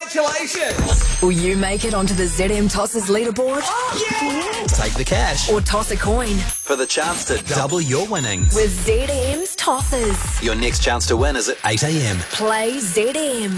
Congratulations! Will you make it onto the ZM Tossers leaderboard? Oh, yeah! Take the cash Or toss a coin? for the chance to double your winnings. With ZM's Tossers. Your next chance to win is at 8 a.m. Play ZM.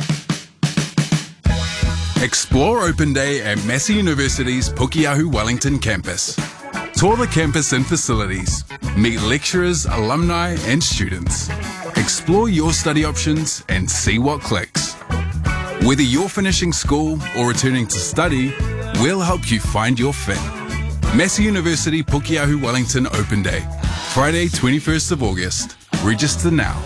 Explore Open Day at Massey University's Pukeahu Wellington campus. Tour the campus and facilities. Meet lecturers, alumni and students. Explore your study options and see what clicks. Whether you're finishing school or returning to study, we'll help you find your fit. Massey University Pukeahu Wellington Open Day, Friday 21st of August. Register now.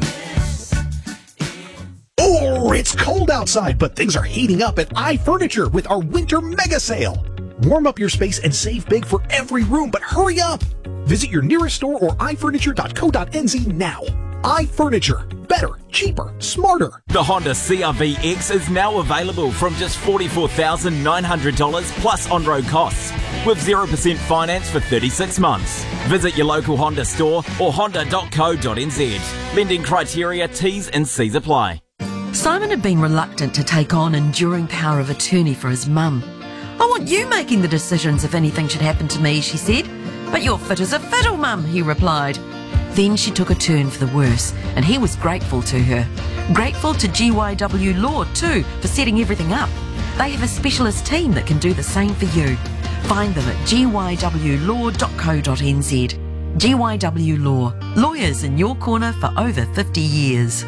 Oh, it's cold outside, but things are heating up at iFurniture with our winter mega sale. Warm up your space and save big for every room, but hurry up! Visit your nearest store or ifurniture.co.nz now. iFurniture. Better, cheaper, smarter. The Honda CR-V X is now available from just $44,900 plus on-road costs, with 0% finance for 36 months. Visit your local Honda store or honda.co.nz. Lending criteria, T's and C's apply. Simon had been reluctant to take on enduring power of attorney for his mum. I want you making the decisions if anything should happen to me, she said. But you're fit as a fiddle, Mum, he replied. Then she took a turn for the worse, and he was grateful to her. Grateful to GYW Law, too, for setting everything up. They have a specialist team that can do the same for you. Find them at gywlaw.co.nz. GYW Law, lawyers in your corner for over 50 years.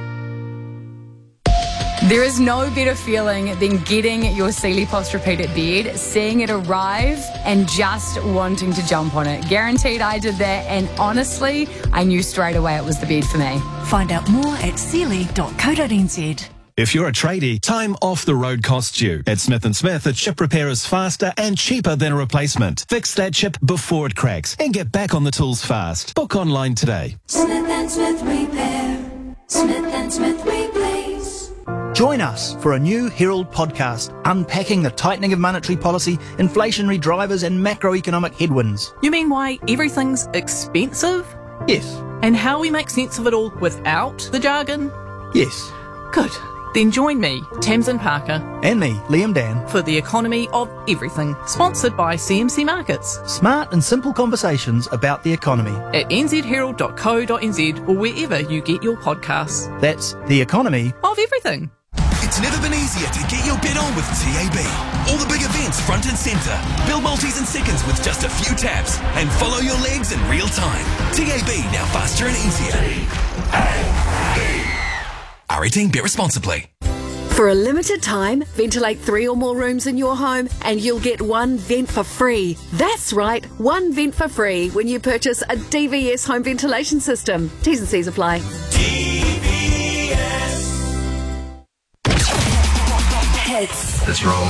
There is no better feeling than getting your Sealy Posturepedic bed, seeing it arrive and just wanting to jump on it. Guaranteed I did that, and honestly, I knew straight away it was the bed for me. Find out more at sealy.co.nz. If you're a tradie, time off the road costs you. At Smith & Smith, a chip repair is faster and cheaper than a replacement. Fix that chip before it cracks and get back on the tools fast. Book online today. Smith & Smith Repair. Smith & Smith Replace. Join us for a new Herald podcast unpacking the tightening of monetary policy, inflationary drivers and macroeconomic headwinds. You mean why everything's expensive? Yes. And how we make sense of it all without the jargon? Yes. Good. Then join me, Tamsin Parker. And me, Liam Dan. For the economy of everything. Sponsored by CMC Markets. Smart and simple conversations about the economy. At nzherald.co.nz or wherever you get your podcasts. That's the economy of everything. It's never been easier to get your bet on with TAB. All the big events front and centre. Build multis in seconds with just a few taps. And follow your legs in real time. TAB, now faster and easier. R18, bet responsibly. For a limited time, ventilate 3 or more rooms in your home and you'll get 1 vent for free. That's right, 1 vent for free when you purchase a DVS home ventilation system. T's and C's apply. DVS. Hits. Let's roll.